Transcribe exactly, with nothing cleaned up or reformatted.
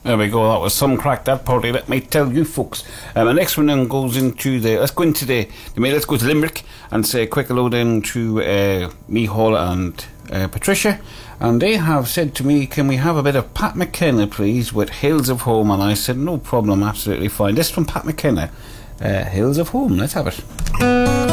There we go, that was some crack, that party, let me tell you folks. Um, the next one then goes into the, let's go into the, the mail, let's go to Limerick and say a quick hello then to uh, Micheál and uh, Patricia. And they have said to me, can we have a bit of Pat McKenna please with Hills of Home? And I said no problem, absolutely fine. This from Pat McKenna, uh, Hills of Home, let's have it.